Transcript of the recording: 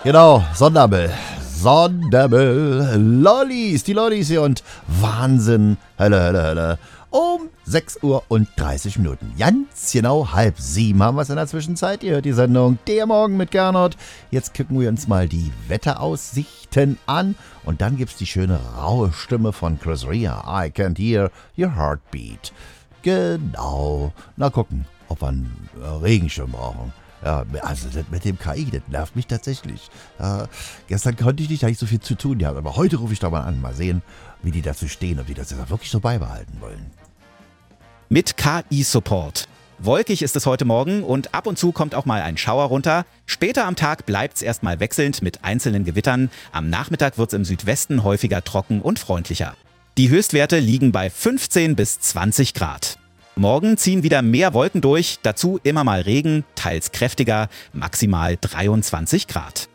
Genau, Sondermüll, Lollis, die Lollis hier und Wahnsinn, Hölle. Um 6 Uhr und 30 Minuten. Ganz genau 6:30 haben wir es in der Zwischenzeit. Ihr hört die Sendung Der Morgen mit Gernot. Jetzt gucken wir uns mal die Wetteraussichten an. Und dann gibt es die schöne raue Stimme von Chris Rea. I can't hear your heartbeat. Genau. Na gucken, ob wir einen Regenschirm brauchen. Ja, also das mit dem KI, das nervt mich tatsächlich. Gestern konnte ich nicht, da hatte ich so viel zu tun gehabt, aber heute rufe ich da mal an. Mal sehen, wie die dazu stehen, ob die das jetzt wirklich so beibehalten wollen. Mit KI-Support. Wolkig ist es heute Morgen und ab und zu kommt auch mal ein Schauer runter. Später am Tag bleibt es erstmal wechselnd mit einzelnen Gewittern. Am Nachmittag wird es im Südwesten häufiger trocken und freundlicher. Die Höchstwerte liegen bei 15 bis 20 Grad. Morgen ziehen wieder mehr Wolken durch, dazu immer mal Regen, teils kräftiger, maximal 23 Grad.